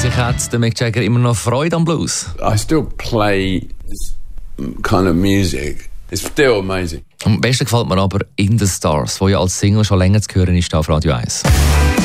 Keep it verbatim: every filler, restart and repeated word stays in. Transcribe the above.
sich hat der Mick Jagger immer noch Freude am Blues. I still play this kind of music. It's still amazing. Am besten gefällt mir aber «In the Stars», wo ja als Single schon länger zu hören ist auf Radio eins.